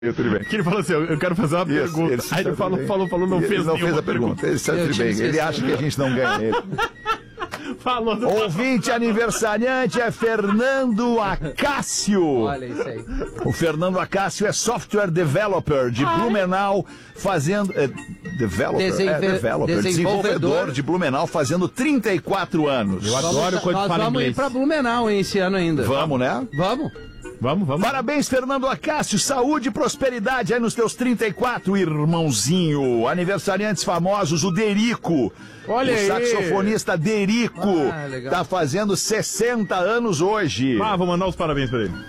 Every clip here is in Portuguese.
Tudo bem. Que ele falou assim, eu quero fazer uma pergunta. Aí ele falou, não fez a pergunta. Ele sabe tudo bem. Ele acha que a gente não ganha ele. Falou do Ouvinte aniversariante é Fernando Acácio. Olha isso aí. O Fernando Acácio é software developer de Blumenau, fazendo... desenvolvedor de Blumenau, fazendo 34 anos. Eu adoro quando nós fala vamos inglês. ir pra Blumenau, hein, esse ano ainda. Vamos, né? Vamos. Vamos. Parabéns, Fernando Acácio. Saúde e prosperidade aí nos teus 34, irmãozinho. Aniversariantes famosos, o Derico. Olha aí. O saxofonista Derico. Legal. Tá fazendo 60 anos hoje. Vou mandar os parabéns pra ele.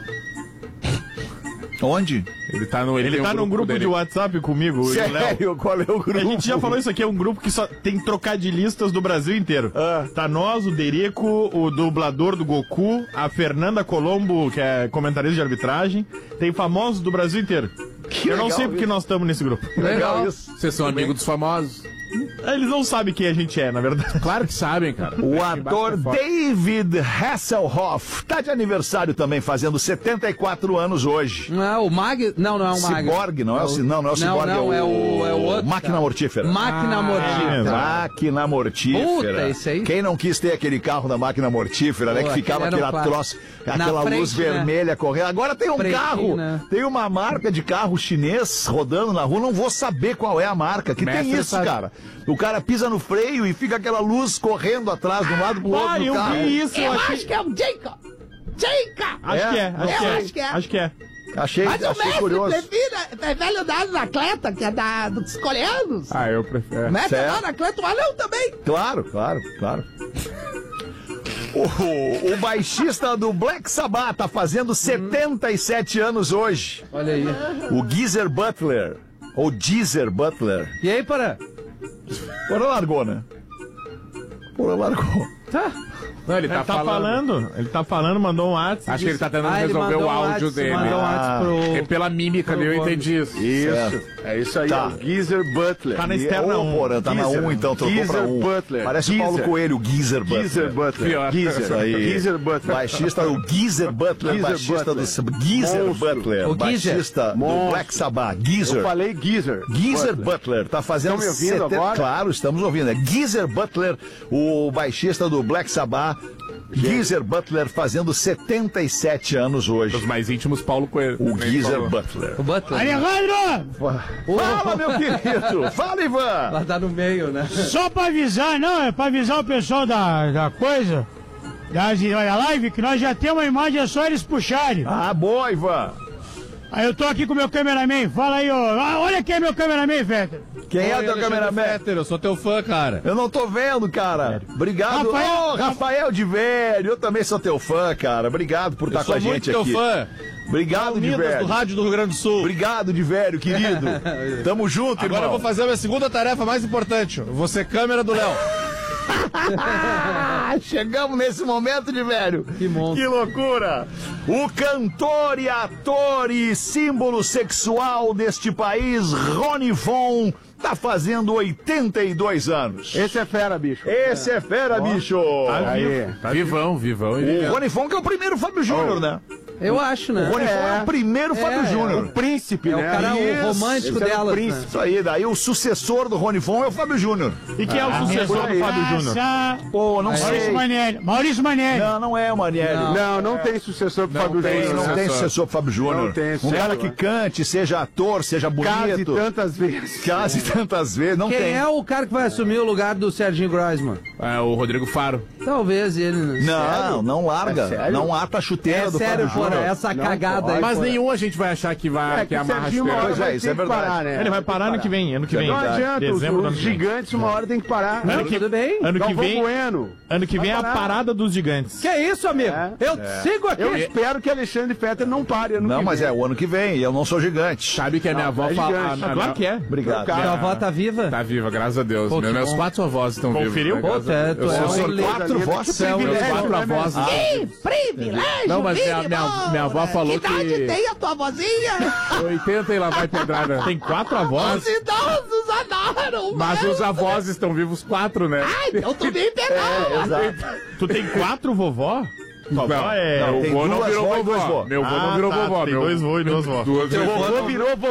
Onde? Ele tá num grupo dele. de WhatsApp comigo. Sério? Qual é o grupo? A gente já falou isso aqui, é um grupo que só tem trocadilhistas do Brasil inteiro. Tá nós, o Derico, o dublador do Goku, a Fernanda Colombo, que é comentarista de arbitragem. Tem famosos do Brasil inteiro. Eu não sei porque nós estamos nesse grupo. Legal isso. Vocês são amigos dos famosos? Eles não sabem quem a gente é, na verdade. Claro que sabem, cara. O ator David Hasselhoff tá de aniversário também, fazendo 74 anos hoje. Não, o Mag... Não é o Mag. Ciborgue, não é o Ciborgue, é o outro. Máquina Mortífera. Máquina Mortífera. Máquina Mortífera. Puta, isso aí. Quem não quis ter aquele carro da Máquina Mortífera, né? Que ficava aquele aquela era um troço, aquela frente, luz vermelha correndo. Agora tem um Pretinho, carro, né? tem uma marca de carro chinês rodando na rua, não vou saber qual é a marca, que Mestre tem isso, sabe. cara. O cara pisa no freio e fica aquela luz correndo atrás de um lado pro outro do eu carro. vi isso, Eu acho que é um Jacob. Acho que é. Achei Mas o mestre curioso. prefere o dado do atleta, que é dos coreanos. Eu prefiro. O mestre certo. é lá do atleta, o anão também. Claro. O baixista do Black Sabbath tá fazendo 77 anos hoje. Olha aí. O Geezer Butler. Ou Geezer Butler. E aí, Porã? Porra largou, né? Porra largou. Tá. Não, ele Ele tá falando, mandou um WhatsApp. Acho que ele tá tentando ele resolver mandou o áudio WhatsApp, dele. Mandou um WhatsApp pro... É pela mímica dele, eu entendi isso. É isso aí, Tá. o Geezer Butler. Tá na externa Ô, 1. Porra, tá na Geezer. 1 então, trocou pra Geezer 1. Butler. Parece o Paulo Geezer. Coelho, o Geezer Butler. Geezer Butler. Pior. Isso aí. Geezer Butler. Baixista, o Geezer Butler, Geezer baixista Butler. do Geezer Monstro. Butler, O Geezer. baixista do Monstro. Black Sabbath, Geezer. Eu falei Geezer. Geezer Butler, tá fazendo... Estão me ouvindo agora? Claro, estamos ouvindo. É Geezer Butler, o baixista do Black Sabbath. Geezer Butler fazendo 77 anos hoje. Os mais íntimos, Paulo Coelho. O Geezer Butler. O Butler. Alejandro! Fala, meu querido! Fala, Ivan! Ela tá no meio, né? Só pra avisar, não, é pra avisar o pessoal da coisa, da live, que nós já temos uma imagem, é só eles puxarem. Ah, boa, Ivan! Aí eu tô aqui com o meu cameraman, fala aí, ó. Ah, olha quem é meu cameraman, Fetter. Quem é teu cameraman? Eu sou teu fã, cara. Eu não tô vendo, cara. Obrigado. Rafael de Velho. Eu também sou teu fã, cara. Obrigado por estar com a gente aqui. Sou muito teu fã. Obrigado, de Unidas velho. do Rádio do Rio Grande do Sul. Obrigado, de velho, querido. Tamo junto, Agora eu irmão. vou fazer a minha segunda tarefa mais importante. Eu vou ser câmera do Léo. Chegamos nesse momento, de velho. Que monstro. Que loucura. O cantor e ator e símbolo sexual deste país, Rony Von, tá fazendo 82 anos. Esse é fera, bicho. Esse é fera, bicho. Aí. Vivão. O Rony Von que é o primeiro Fábio Júnior, né? Eu acho, né? O Rony Von é o primeiro Fábio Júnior. O príncipe, É o né? cara Isso, o romântico esse é o delas, príncipe. né? Isso aí, daí o sucessor do Rony Von é o Fábio Júnior. E quem é o sucessor do Fábio Júnior? Pô, não sei. Maurício Manieri. Não é o Manieri. Não tem sucessor pro Fábio tem, Júnior. Não tem sucessor pro Fábio Júnior. Não tem Um sucessor, cara que né? cante, seja ator, seja Case bonito. tantas vezes. Case tantas vezes, não Quem tem. é o cara que vai assumir o lugar do Serginho Groisman? É o Rodrigo Faro. Talvez ele, né? Não larga. É sério? Não ata a chuteira É do sério, Fábio porra, Júnior. essa Não cagada pode. aí. Mas porra. nenhum a gente vai achar que vai que amarra a Serginho uma hora chuteira. vai isso ter é que verdade. parar, né? Ele vai parar ano que vem. Não verdade. adianta, Dezembro do os ano que vem. gigantes uma hora tem que parar. Ano que, Tudo bem? ano que Galvão vem, Bueno. ano que vem é a parar. parada dos gigantes. Que isso, amigo? Eu sigo aqui. Eu espero que Alexandre Fetter não pare ano Não, que mas vem. é o ano que vem, e eu não sou gigante. Sabe que a minha avó é fala. gigante. Claro que é. Obrigado. Tua avó tá viva? Tá viva, graças a Deus. Pô, que Meus bom. 4 avós estão vivos. Conferiu? né, Pô, graças a Deus. tu é Eu um sou leite. Quatro vozes. meus privilégio, 4 né, avós. Que privilégio, Não, mas Vini minha Moura. avó falou que idade que- tem a tua vozinha? 80 e lá vai pedrada. Tem 4 avós. Os idosos adoram. Mas os avós estão vivos 4, né? Ai, eu tô bem pegado. Exato. Tu tem 4 vovó? Tua avó Não, tem Meu vô não duas virou vó e dois vovó. vô. Meu vô não virou vovó. Tem meu dois vô e duas vó. duas Teu vezes. vô virou